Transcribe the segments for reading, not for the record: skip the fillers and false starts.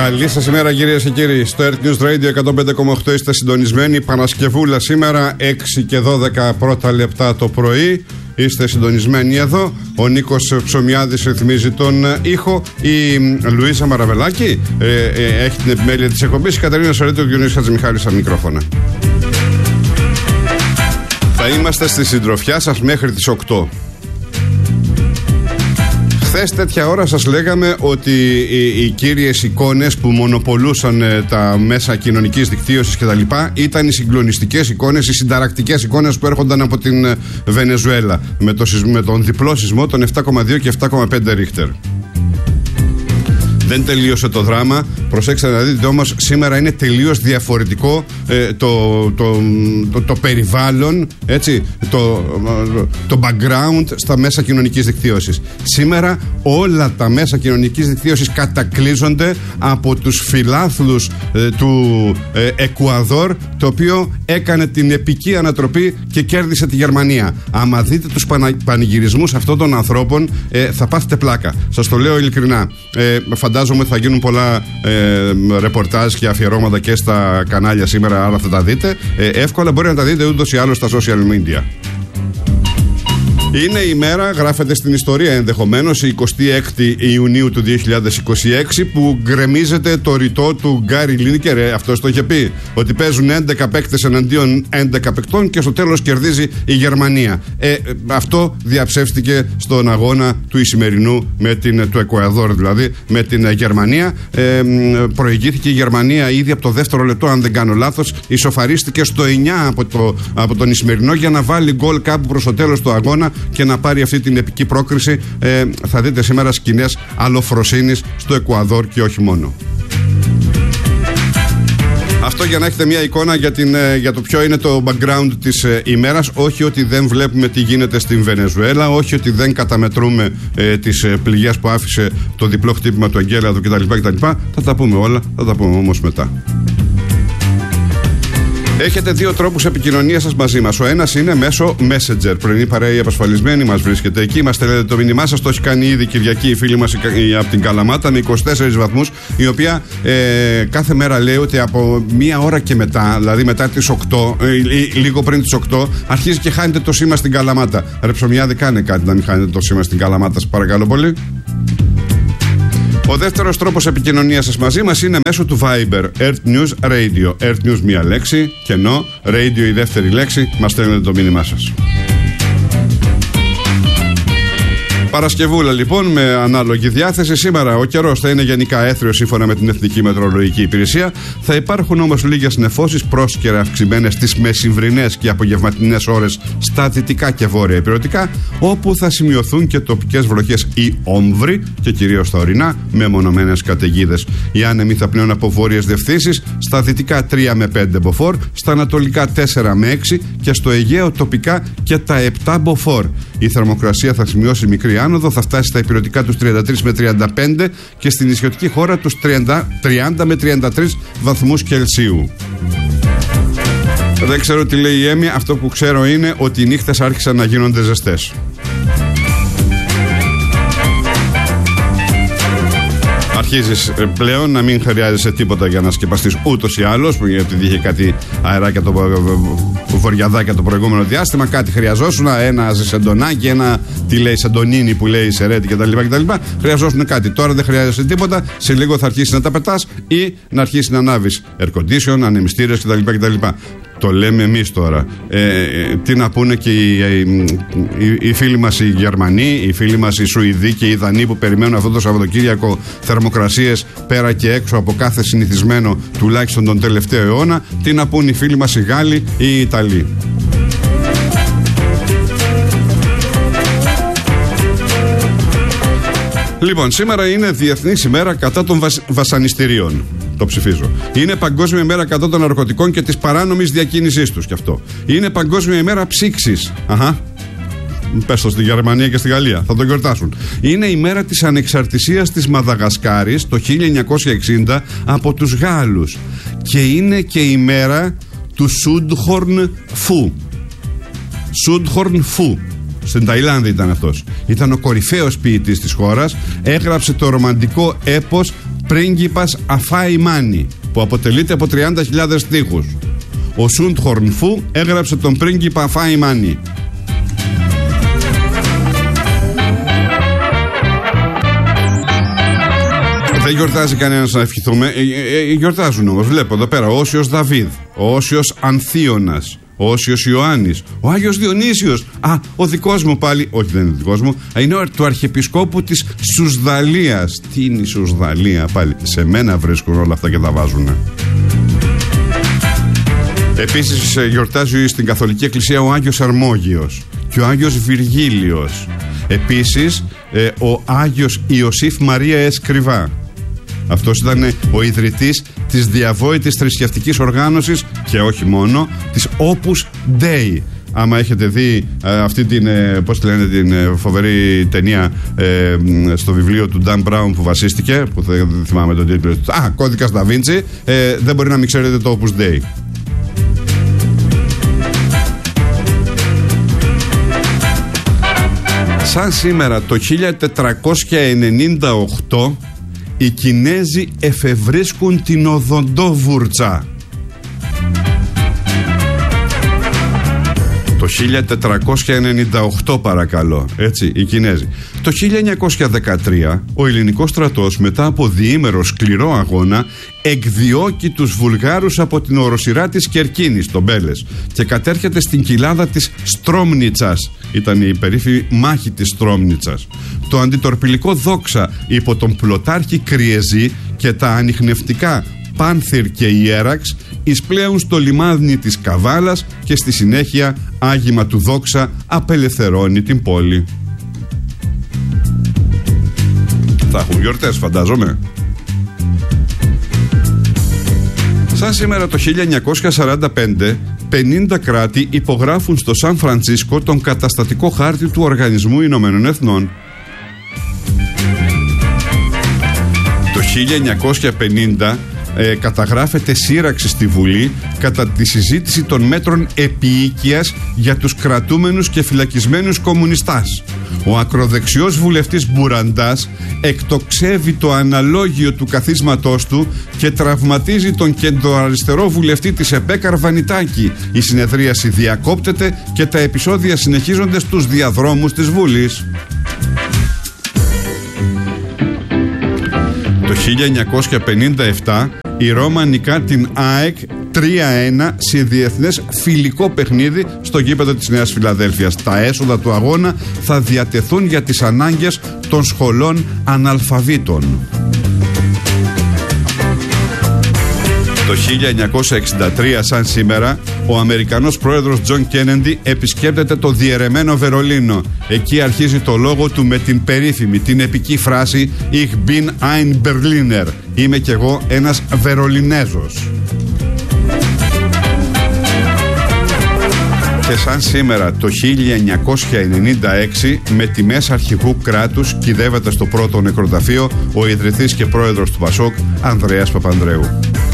Καλή σας ημέρα κυρίες και κύριοι. Στο Earth News Radio 105,8 είστε συντονισμένοι. Παρασκευούλα σήμερα 6 και 12 πρώτα λεπτά το πρωί. Είστε συντονισμένοι εδώ. Ο Νίκος Ψωμιάδης ρυθμίζει τον ήχο. Η Λουίζα Μαραβελάκη έχει την επιμέλεια της εκπομπής. Η Κατερίνα Σωρέτου και ο Γιονύσης Χατζημιχάλης στα μικρόφωνα. Θα είμαστε στη συντροφιά σας μέχρι τις 8. Χθες τέτοια ώρα σας λέγαμε ότι οι κύριες εικόνες που μονοπολούσαν τα μέσα κοινωνικής δικτύωσης κτλ. Ήταν οι συγκλονιστικές εικόνες, οι συνταρακτικές εικόνες που έρχονταν από την Βενεζουέλα με τον διπλό σεισμό των 7,2 και 7,5 Ρίχτερ. Δεν τελείωσε το δράμα. Προσέξτε να δείτε όμως, σήμερα είναι τελείως διαφορετικό το περιβάλλον, έτσι, το background στα μέσα κοινωνικής δικτύωσης. Σήμερα όλα τα μέσα κοινωνικής δικτύωσης κατακλείζονται από τους φιλάθλους του Εκουαδόρ, το οποίο έκανε την επική ανατροπή και κέρδισε τη Γερμανία. Άμα δείτε τους πανηγυρισμούς αυτών των ανθρώπων, θα πάθετε πλάκα. Σας το λέω ειλικρινά. Φαντάζομαι ότι θα γίνουν πολλά ρεπορτάζ και αφιερώματα και στα κανάλια σήμερα, άρα θα τα δείτε. Εύκολα μπορεί να τα δείτε ούτως ή άλλως στα social media. Είναι η μέρα, γράφεται στην ιστορία ενδεχομένως, η 26η Ιουνίου του 2026, που γκρεμίζεται το ρητό του Γκάρι Λίνικερ. Αυτός το είχε πει, ότι παίζουν 11 παίκτες εναντίον 11 παικτών και στο τέλος κερδίζει η Γερμανία. Αυτό διαψεύστηκε στον αγώνα του Ισημερινού του Εκουαδόρ, δηλαδή με την Γερμανία. Προηγήθηκε η Γερμανία ήδη από το δεύτερο λεπτό, αν δεν κάνω λάθος. Ισοφαρίστηκε στο 9 από τον Ισημερινό για να βάλει γκολ κάπου προς το τέλος του αγώνα και να πάρει αυτή την επική πρόκριση. Θα δείτε σήμερα σκηνές αλλοφροσύνης στο Εκουαδόρ και όχι μόνο. Αυτό για να έχετε μια εικόνα για το ποιο είναι το background της ημέρας. Όχι ότι δεν βλέπουμε τι γίνεται στην Βενεζουέλα, όχι ότι δεν καταμετρούμε τις πληγές που άφησε το διπλό χτύπημα του Εγκέλαδου κτλ. Θα τα πούμε όλα, θα τα πούμε όμως μετά. Έχετε δύο τρόπους επικοινωνίας σας μαζί μας. Ο ένας είναι μέσω Messenger. Πρωινή παρέα η απασφαλισμένη μας βρίσκεται εκεί. Μας στέλνετε το μήνυμά σας. Το έχει κάνει ήδη Κυριακή η φίλη μας από την Καλαμάτα με 24 βαθμούς. Η οποία κάθε μέρα λέει ότι από μία ώρα και μετά, δηλαδή μετά τις 8, λίγο πριν τις 8, αρχίζει και χάνεται το σήμα στην Καλαμάτα. Ρε Ψωμιάδη, κάνε κάτι να μην χάνετε το σήμα στην Καλαμάτα, σας παρακαλώ πολύ. Ο δεύτερος τρόπος επικοινωνίας σας μαζί μας είναι μέσω του Viber. Earth News Radio. Earth News μία λέξη, κενό, Radio η δεύτερη λέξη. Μας στέλνετε το μήνυμά σας. Παρασκευούλα λοιπόν, με ανάλογη διάθεση. Σήμερα ο καιρός θα είναι γενικά έθριος σύμφωνα με την Εθνική Μετεωρολογική Υπηρεσία. Θα υπάρχουν όμως λίγες νεφώσεις πρόσκαιρα αυξημένες τις μεσημβρινές και απογευματινές ώρες στα δυτικά και βόρεια υπηρετικά, όπου θα σημειωθούν και τοπικές βροχές ή όμβροι και κυρίως στα ορεινά με μονομένες καταιγίδες. Οι άνεμοι θα πνέουν από βόρειες διευθύνσεις, στα δυτικά 3 με 5 μποφόρ, στα ανατολικά 4 με 6 και στο Αιγαίο τοπικά και τα 7 μποφόρ. Η θερμοκρασία θα σημειώσει μικρή άνοδο, θα φτάσει στα υπηρετικά τους 33 με 35 και στην νησιωτική χώρα τους 30 με 33 βαθμούς Κελσίου. Δεν ξέρω τι λέει η Έμι, αυτό που ξέρω είναι ότι οι νύχτες άρχισαν να γίνονται ζεστές. Αρχίζεις πλέον να μην χρειάζεσαι τίποτα για να σκεπαστείς ούτως ή άλλως, γιατί είχε κάτι αεράκια βοριαδάκια το προηγούμενο διάστημα, κάτι χρειαζόσουν, ένα σεντονάκι, ένα τι λέει σεντονίνι που λέει σερέτη κτλ. Χρειαζόσουν κάτι. Τώρα δεν χρειάζεσαι τίποτα, σε λίγο θα αρχίσει να τα πετάς ή να αρχίσει να ανάβεις air condition, ανεμιστήρες κτλ. Το λέμε εμείς τώρα. Τι να πούνε και οι φίλοι μας οι Γερμανοί, οι φίλοι μας οι Σουηδοί και οι Δανείοι που περιμένουν αυτό το Σαββατοκύριακο θερμοκρασίες πέρα και έξω από κάθε συνηθισμένο τουλάχιστον τον τελευταίο αιώνα. Τι να πούνε οι φίλοι μας οι Γάλλοι ή οι Ιταλοί. Λοιπόν, σήμερα είναι Διεθνής ημέρα κατά των βασανιστήριων. Το ψηφίζω. Είναι Παγκόσμια ημέρα κατά των ναρκωτικών και της παράνομης διακίνησής τους κι αυτό. Είναι Παγκόσμια ημέρα ψήξης. Πες το στη Γερμανία και στη Γαλλία. Θα το γιορτάσουν. Είναι η μέρα της ανεξαρτησίας της Μαδαγασκάρης το 1960 από τους Γάλλους. Και είναι και η μέρα του Σούντχορν Φου. Σούντχορν Φου. Στην Ταϊλάνδη ήταν αυτός. Ήταν ο κορυφαίος ποιητής της χώρας. Έγραψε το ρομαντικό έπος πρίγκιπας Αφάι Μάνι, που αποτελείται από 30.000 στίχους. Ο Σουντ Χορνφού έγραψε τον πρίγκιπα Αφάι Μάνι. Δεν γιορτάζει κανένας να ευχηθούμε. Γιορτάζουν όμως. Βλέπω εδώ πέρα ο Όσιος Δαβίδ, ο Όσιος Ανθίωνας, ο Όσιος Ιωάννης, ο Άγιος Διονύσιος. Ο δικός μου πάλι. Όχι, δεν είναι δικός μου. Είναι του Αρχιεπισκόπου της Σουσδαλίας. Τι είναι η Σουσδαλία πάλι? Σε μένα βρίσκουν όλα αυτά και τα βάζουν. Επίσης γιορτάζει στην Καθολική Εκκλησία ο Άγιος Αρμόγιος και ο Άγιος Βυργίλιος. Επίσης ο Άγιος Ιωσήφ Μαρία Εσκριβά. Αυτός ήταν ο ιδρυτής της διαβόητης θρησκευτικής οργάνωσης και όχι μόνο, της Opus Dei. Άμα έχετε δει αυτή την, πώς τη λένε, την φοβερή ταινία στο βιβλίο του Dan Brown που βασίστηκε, που δεν θυμάμαι τον τίτλο, Κώδικας Da Vinci, δεν μπορεί να μην ξέρετε το Opus Dei. Σαν σήμερα το 1498 οι Κινέζοι εφευρίσκουν την οδοντόβουρτσα. Το 1498 παρακαλώ, έτσι, οι Κινέζοι. Το 1913 ο ελληνικός στρατός μετά από διήμερο σκληρό αγώνα εκδιώκει τους Βουλγάρους από την οροσειρά της Κερκίνης, τον Μπέλες, και κατέρχεται στην κοιλάδα της Στρόμνιτσας. Ήταν η περίφημη μάχη της Στρόμνιτσας. Το αντιτορπιλικό Δόξα υπό τον πλωτάρχη Κριεζή και τα ανιχνευτικά Πάνθυρ και Ιέραξ εισπλέουν στο λιμάνι της Καβάλας και στη συνέχεια άγημα του Δόξα απελευθερώνει την πόλη. Θα έχουν γιορτές φαντάζομαι. Σαν σήμερα το 1945 50 κράτη υπογράφουν στο Σαν Φρανσίσκο τον καταστατικό χάρτη του Οργανισμού Ηνωμένων Εθνών. Το 1950 καταγράφεται σύραξη στη Βουλή κατά τη συζήτηση των μέτρων επίοικιας για τους κρατούμενους και φυλακισμένους κομμουνιστάς. Ο ακροδεξιός βουλευτής Μπουραντάς εκτοξεύει το αναλόγιο του καθίσματός του και τραυματίζει τον κεντροαριστερό βουλευτή της ΕΠΕ Καρβανιτάκη. Η συνεδρίαση διακόπτεται και τα επεισόδια συνεχίζονται στους διαδρόμους της Βουλής. Το 1957 η Ρώμα νικά την ΑΕΚ 3-1 σε διεθνές φιλικό παιχνίδι στο γήπεδο της Νέας Φιλαδέλφειας. Τα έσοδα του αγώνα θα διατεθούν για τις ανάγκες των σχολών αναλφαβήτων. Το 1963 σαν σήμερα ο Αμερικανός πρόεδρος Τζον Κένεντι επισκέπτεται το διαιρεμένο Βερολίνο. Εκεί αρχίζει το λόγο του με την περίφημη, την επική φράση Ich bin ein Berliner. Είμαι κι εγώ ένας Βερολινέζος. Και σαν σήμερα το 1996 με τιμές αρχηγού κράτους κυδεύεται στο πρώτο νεκροταφείο ο ιδρυτής και πρόεδρος του Πασόκ Ανδρέας Παπανδρέου.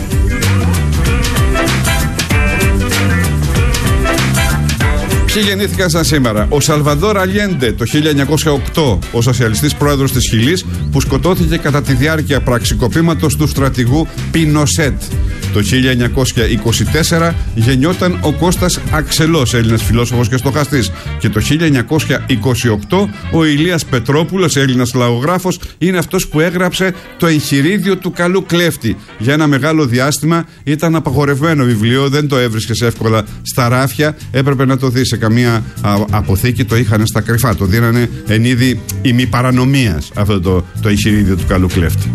Ποιοι γεννήθηκαν σαν σήμερα? Ο Σαλβαδόρ Αλιέντε το 1908, ο σοσιαλιστής πρόεδρος της Χιλής που σκοτώθηκε κατά τη διάρκεια πραξικοπήματος του στρατηγού Πινοσέτ. Το 1924 γεννιόταν ο Κώστας Αξελός, Έλληνας φιλόσοφος και στοχαστής. Και το 1928 ο Ηλίας Πετρόπουλος, Έλληνας λαογράφος, είναι αυτός που έγραψε το εγχειρίδιο του καλού κλέφτη. Για ένα μεγάλο διάστημα ήταν απαγορευμένο βιβλίο, δεν το έβρισκες εύκολα στα ράφια, έπρεπε να το δεις σε καμία αποθήκη, το είχαν στα κρυφά, το δίνανε εν είδη ημιπαρανομίας αυτό το εγχειρίδιο του καλού κλέφτη.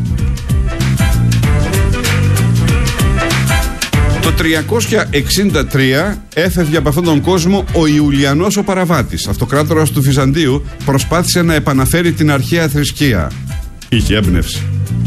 Το 363 έφευγε από αυτόν τον κόσμο ο Ιουλιανός ο Παραβάτης. Αυτοκράτορας του Βυζαντίου, προσπάθησε να επαναφέρει την αρχαία θρησκεία. Είχε έμπνευση.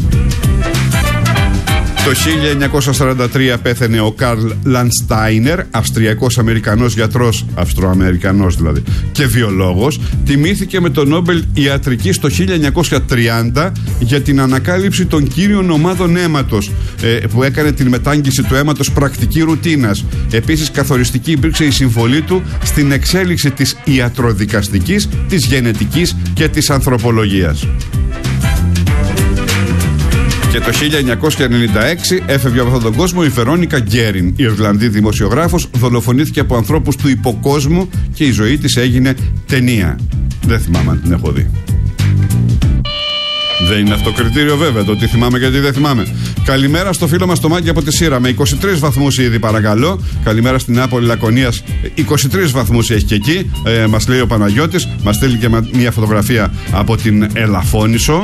Το 1943 πέθανε ο Καρλ Λανστάινερ, Αυστριακός-Αμερικανός γιατρός, Αυστροαμερικανός δηλαδή, και βιολόγος. Τιμήθηκε με το Νόμπελ Ιατρικής το 1930 για την ανακάλυψη των κύριων ομάδων αίματος, που έκανε την μετάγγιση του αίματος πρακτική ρουτίνας. Επίσης καθοριστική υπήρξε η συμβολή του στην εξέλιξη της ιατροδικαστικής, της γενετικής και της ανθρωπολογίας. Και το 1996 έφευγε από αυτόν τον κόσμο η Βερόνικα Γκέριν, η Ιρλανδή δημοσιογράφος, δολοφονήθηκε από ανθρώπους του υποκόσμου και η ζωή της έγινε ταινία. Δεν θυμάμαι αν την έχω δει. Δεν είναι αυτό κριτήριο βέβαια το τι θυμάμαι και τι δεν θυμάμαι. Καλημέρα στο φίλο μας το Μάκη από τη Σύρα με 23 βαθμούς ήδη παρακαλώ. Καλημέρα στην Νεάπολη Λακωνίας, 23 βαθμούς έχει και εκεί. Μας λέει ο Παναγιώτης, μας στέλνει και μια φωτογραφία από την Ελαφώνησο.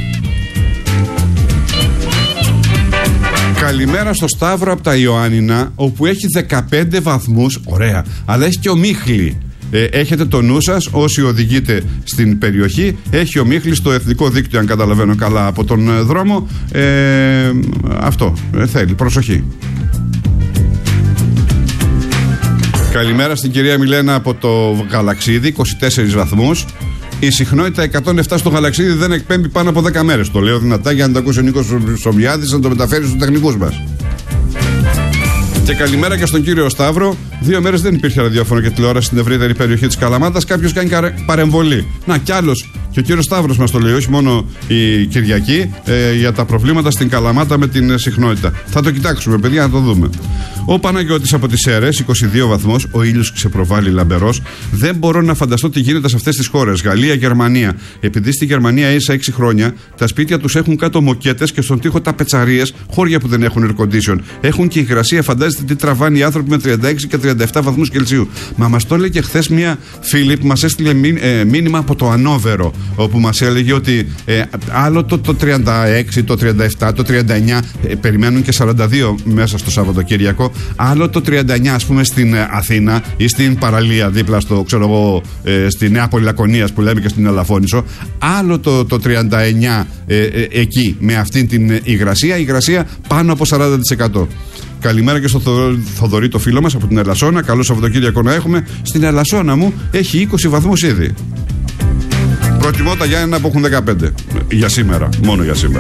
Καλημέρα στο Σταύρο από τα Ιωάννινα, όπου έχει 15 βαθμούς, ωραία, αλλά έχει και ομίχλη. Έχετε το νου σας όσοι οδηγείτε στην περιοχή. Έχει ομίχλη στο εθνικό δίκτυο, αν καταλαβαίνω καλά από τον δρόμο. Αυτό θέλει προσοχή. Καλημέρα στην κυρία Μιλένα από το Γαλαξίδι, 24 βαθμούς. Η συχνότητα 107 στο Γαλαξίδι δεν εκπέμπει πάνω από 10 μέρες. Το λέω δυνατά για να το ακούσει ο Νίκος Σομιάδης, να το μεταφέρει στους τεχνικούς μας. Και καλημέρα και στον κύριο Σταύρο. 2 μέρες δεν υπήρχε ραδιόφωνο και τηλεόραση στην ευρύτερη περιοχή της Καλαμάτας. Κάποιος κάνει παρεμβολή. Να, κι άλλος. Και ο κύριος Σταύρος μας το λέει, όχι μόνο η Κυριακή, για τα προβλήματα στην Καλαμάτα με την συχνότητα. Θα το κοιτάξουμε, παιδιά, να το δούμε. Ο Παναγιώτης από τις Σέρρες, 22 βαθμούς, ο ήλιος ξεπροβάλλει λαμπερός. Δεν μπορώ να φανταστώ τι γίνεται σε αυτές τις χώρες. Γαλλία, Γερμανία. Επειδή στη Γερμανία ίσα 6 χρόνια, τα σπίτια τους έχουν κάτω μοκέτες και στον τοίχο ταπετσαρίες, χώρια που δεν έχουν air condition. Έχουν και υγρασία, φαντάζεστε τι τραβάνε οι άνθρωποι με 36 και 37 βαθμούς Κελσίου. Μα μας το έλεγε χθες μια φίλη που μας έστειλε μήνυμα από το Ανόβερο, όπου μας έλεγε ότι άλλο το 36, το 37, το 39, περιμένουν και 42 μέσα στο Σαββατοκύριακο, άλλο το 39 ας πούμε στην Αθήνα ή στην παραλία δίπλα στο, ξέρω εγώ, στη Νεάπολη Λακωνίας που λέμε και στην Ελαφώνησο, άλλο το 39 εκεί με αυτήν την υγρασία πάνω από 40%. Καλημέρα και στο Θοδωρή το φίλο μας από την Ελασσόνα. Καλό Σαββατοκύριακο να έχουμε. Στην Ελασσόνα μου έχει 20 βαθμούς ήδη. Προτιμώ τα Γιάννενα που έχουν 15 για σήμερα, μόνο για σήμερα.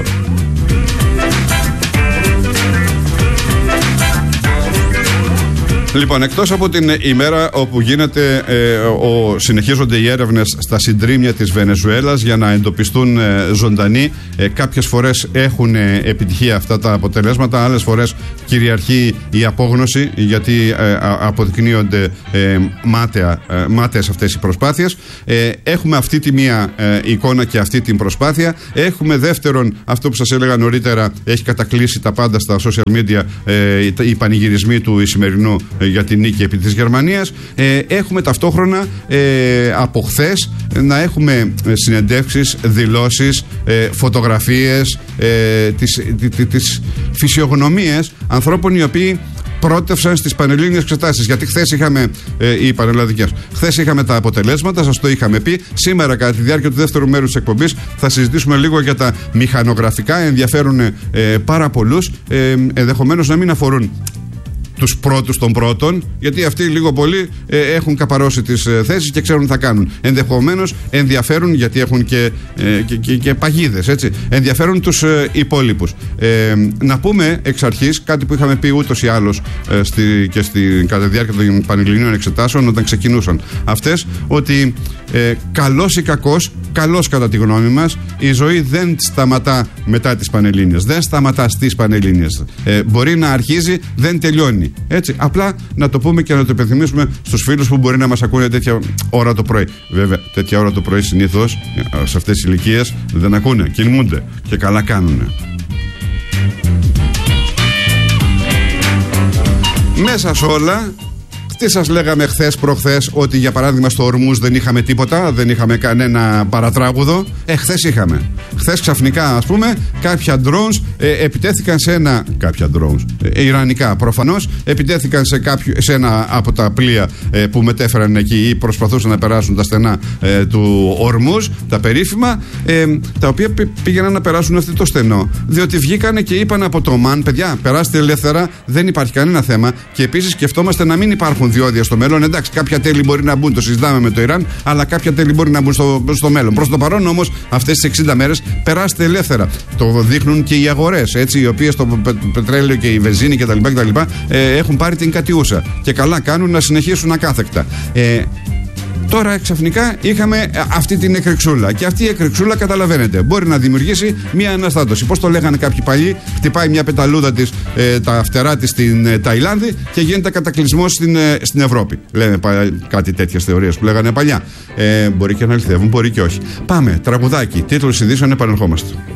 Λοιπόν, εκτός από την ημέρα όπου συνεχίζονται οι έρευνες στα συντρίμμια της Βενεζουέλας για να εντοπιστούν ζωντανοί, κάποιες φορές έχουν επιτυχία αυτά τα αποτελέσματα, άλλες φορές κυριαρχεί η απόγνωση γιατί αποδεικνύονται μάταιες αυτές οι προσπάθειες. Έχουμε αυτή τη μία εικόνα και αυτή την προσπάθεια. Έχουμε δεύτερον, αυτό που σας έλεγα νωρίτερα, έχει κατακλείσει τα πάντα στα social media, οι πανηγυρισμοί του Ισημερινού για την νίκη επί της Γερμανίας. Έχουμε ταυτόχρονα από χθες να έχουμε συνεντεύξεις, δηλώσεις, φωτογραφίες, τις φυσιογνωμίες ανθρώπων οι οποίοι πρότευσαν στις πανελλήνιες εξετάσεις. Γιατί χθες είχαμε, οι πανελλαδικές, χθες είχαμε τα αποτελέσματα, σας το είχαμε πει. Σήμερα, κατά τη διάρκεια του δεύτερου μέρους της εκπομπής, θα συζητήσουμε λίγο για τα μηχανογραφικά. Ενδιαφέρουν πάρα πολλούς, ενδεχομένως να μην αφορούν τους πρώτους των πρώτων, γιατί αυτοί λίγο πολύ έχουν καπαρώσει τις θέσεις και ξέρουν τι θα κάνουν. Ενδεχομένως ενδιαφέρουν, γιατί έχουν και παγίδες, έτσι. Ενδιαφέρουν τους υπόλοιπους. Να πούμε εξ αρχής κάτι που είχαμε πει ούτως ή άλλως κατά τη διάρκεια των πανελληνίων εξετάσεων όταν ξεκινούσαν αυτές, ότι καλός ή κακός, καλός κατά τη γνώμη μας, η ζωή δεν σταματά μετά τις πανελλήνιες. Δεν σταματά στις πανελλήνιες. Μπορεί να αρχίζει, δεν τελειώνει. Έτσι, απλά να το πούμε και να το υπενθυμίσουμε στους φίλους που μπορεί να μας ακούνε τέτοια ώρα το πρωί. Βέβαια, τέτοια ώρα το πρωί συνήθως σε αυτές τις ηλικίες δεν ακούνε, κοιμούνται και καλά κάνουνε. Μέσα σε όλα, τι σας λέγαμε χθες προχθές, ότι για παράδειγμα στο Ορμούζ δεν είχαμε τίποτα, δεν είχαμε κανένα παρατράγουδο. Χθες είχαμε. Χθες ξαφνικά, ας πούμε, κάποια drones επιτέθηκαν σε κάποια drones, ιρανικά προφανώς, επιτέθηκαν σε ένα από τα πλοία που μετέφεραν εκεί ή προσπαθούσαν να περάσουν τα στενά του Ορμούζ, τα περίφημα, τα οποία πήγαιναν να περάσουν αυτό το στενό, διότι βγήκανε και είπαν από το ΟΜΑΝ, παιδιά, περάστε ελεύθερα, δεν υπάρχει κανένα θέμα. Και επίσης σκεφτόμαστε να μην υπάρχουν διόδια στο μέλλον. Εντάξει, κάποια τέλη μπορεί να μπουν, το συζητάμε με το Ιράν, αλλά κάποια τέλη μπορεί να μπουν στο μέλλον. Προς το παρόν όμως, αυτές τις 60 μέρες περάστε ελεύθερα. Το δείχνουν και οι αγορές, έτσι, οι οποίες το πετρέλαιο και η βενζίνη κτλ. Έχουν πάρει την κατιούσα. Και καλά κάνουν να συνεχίσουν ακάθεκτα. Τώρα ξαφνικά είχαμε αυτή την εκρηξούλα. Και αυτή η εκρηξούλα, καταλαβαίνετε, μπορεί να δημιουργήσει μια αναστάτωση. Πώς το λέγανε κάποιοι παλιοί, χτυπάει μια πεταλούδα της, τα φτερά της στην Ταϊλάνδη και γίνεται κατακλυσμός στην Ευρώπη. Λέμε κάτι τέτοιες θεωρίες που λέγανε παλιά. Μπορεί και να αληθεύουν, μπορεί και όχι. Πάμε, τραγουδάκι, τίτλος ειδήσεων, επανερχόμαστε.